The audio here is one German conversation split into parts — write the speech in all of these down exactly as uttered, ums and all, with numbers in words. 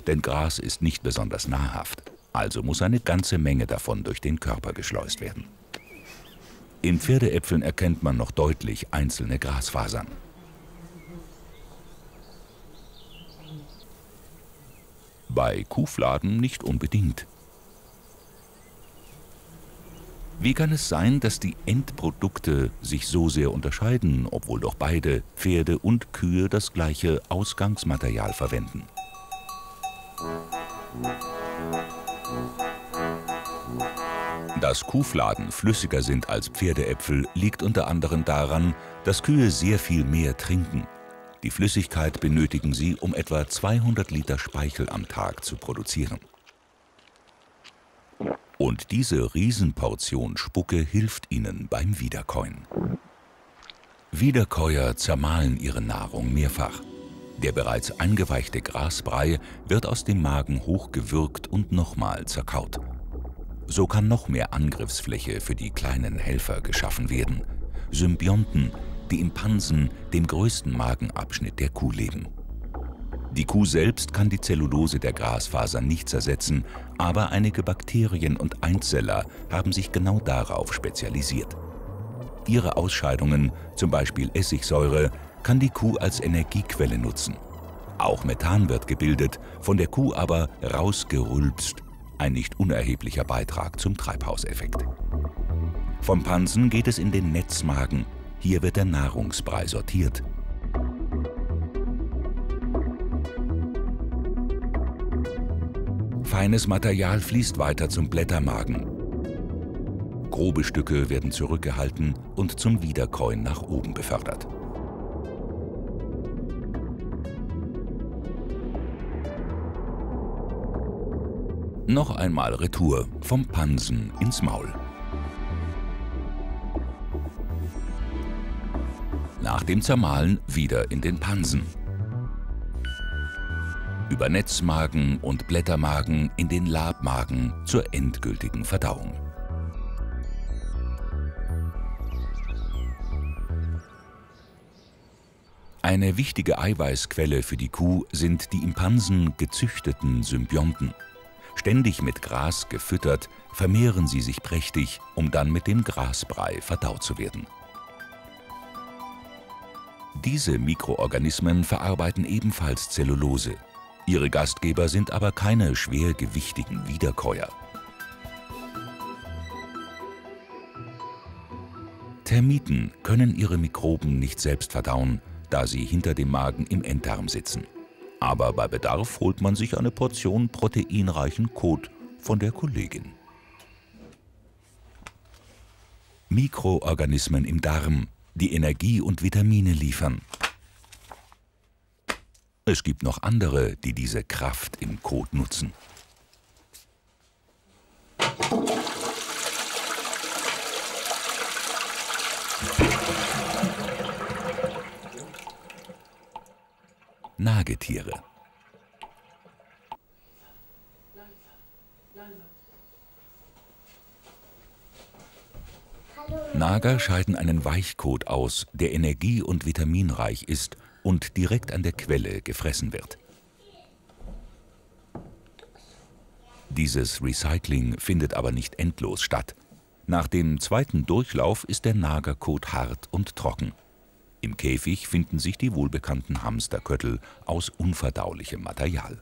denn Gras ist nicht besonders nahrhaft. Also muss eine ganze Menge davon durch den Körper geschleust werden. In Pferdeäpfeln erkennt man noch deutlich einzelne Grasfasern. Bei Kuhfladen nicht unbedingt. Wie kann es sein, dass die Endprodukte sich so sehr unterscheiden, obwohl doch beide, Pferde und Kühe, das gleiche Ausgangsmaterial verwenden? Dass Kuhfladen flüssiger sind als Pferdeäpfel, liegt unter anderem daran, dass Kühe sehr viel mehr trinken. Die Flüssigkeit benötigen sie, um etwa zweihundert Liter Speichel am Tag zu produzieren. Und diese Riesenportion Spucke hilft ihnen beim Wiederkäuen. Wiederkäuer zermahlen ihre Nahrung mehrfach. Der bereits eingeweichte Grasbrei wird aus dem Magen hochgewürgt und nochmal zerkaut. So kann noch mehr Angriffsfläche für die kleinen Helfer geschaffen werden. Symbionten, die im Pansen, dem größten Magenabschnitt der Kuh, leben. Die Kuh selbst kann die Zellulose der Grasfaser nicht zersetzen, aber einige Bakterien und Einzeller haben sich genau darauf spezialisiert. Ihre Ausscheidungen, zum Beispiel Essigsäure, kann die Kuh als Energiequelle nutzen. Auch Methan wird gebildet, von der Kuh aber rausgerülpst, ein nicht unerheblicher Beitrag zum Treibhauseffekt. Vom Pansen geht es in den Netzmagen, hier wird der Nahrungsbrei sortiert. Feines Material fließt weiter zum Blättermagen. Grobe Stücke werden zurückgehalten und zum Wiederkäuen nach oben befördert. Noch einmal Retour, vom Pansen ins Maul. Nach dem Zermahlen wieder in den Pansen. Über Netzmagen und Blättermagen in den Labmagen zur endgültigen Verdauung. Eine wichtige Eiweißquelle für die Kuh sind die im Pansen gezüchteten Symbionten. Ständig mit Gras gefüttert, vermehren sie sich prächtig, um dann mit dem Grasbrei verdaut zu werden. Diese Mikroorganismen verarbeiten ebenfalls Zellulose. Ihre Gastgeber sind aber keine schwergewichtigen Wiederkäuer. Termiten können ihre Mikroben nicht selbst verdauen, da sie hinter dem Magen im Enddarm sitzen. Aber bei Bedarf holt man sich eine Portion proteinreichen Kot von der Kollegin. Mikroorganismen im Darm, die Energie und Vitamine liefern. Es gibt noch andere, die diese Kraft im Kot nutzen. Nagetiere. Nager scheiden einen Weichkot aus, der energie- und vitaminreich ist und direkt an der Quelle gefressen wird. Dieses Recycling findet aber nicht endlos statt. Nach dem zweiten Durchlauf ist der Nagerkot hart und trocken. Im Käfig finden sich die wohlbekannten Hamsterköttel aus unverdaulichem Material.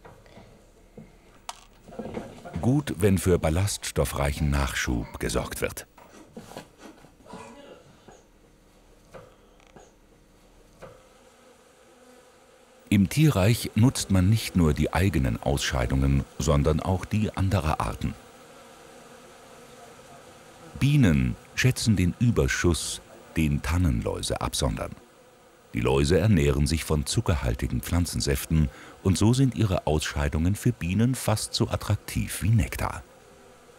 Gut, wenn für ballaststoffreichen Nachschub gesorgt wird. Im Tierreich nutzt man nicht nur die eigenen Ausscheidungen, sondern auch die anderer Arten. Bienen schätzen den Überschuss, den Tannenläuse absondern. Die Läuse ernähren sich von zuckerhaltigen Pflanzensäften und so sind ihre Ausscheidungen für Bienen fast so attraktiv wie Nektar.